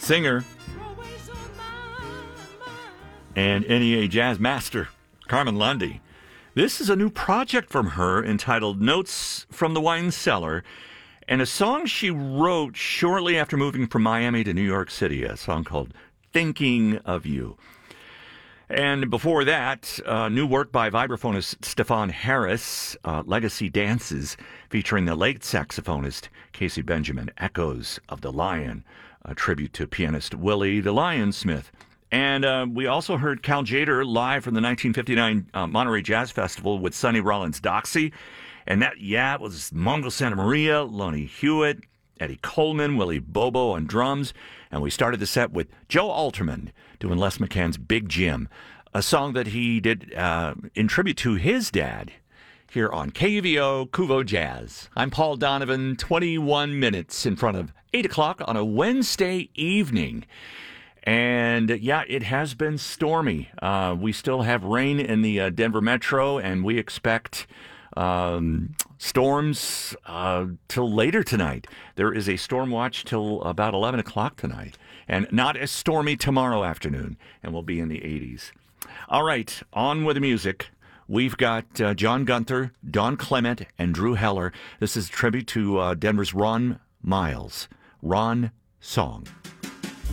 singer and NEA jazz master, Carmen Lundy. This is a new project from her entitled Notes from the Wine Cellar, and a song she wrote shortly after moving from Miami to New York City, a song called Thinking of You. And before that, new work by vibraphonist Stefan Harris, Legacy Dances, featuring the late saxophonist Casey Benjamin, Echoes of the Lion, a tribute to pianist Willie the Lion Smith. And we also heard Cal Tjader live from the 1959 Monterey Jazz Festival with Sonny Rollins Doxy. And that, it was Mongo Santa Maria, Lonnie Hewitt, Eddie Coleman, Willie Bobo on drums. And we started the set with Joe Alterman doing Les McCann's Big Jim, a song that he did in tribute to his dad here on KUVO Kuvo Jazz. I'm Paul Donovan, 21 minutes in front of 8 o'clock on a Wednesday evening. And it has been stormy. We still have rain in the Denver metro, and we expect storms till later tonight. There is a storm watch till about 11 o'clock tonight, and not as stormy tomorrow afternoon, and we'll be in the 80s. All right, on with the music. We've got John Gunther, Don Clement, and Drew Heller. This is a tribute to Denver's Ron Miles. Ron Song.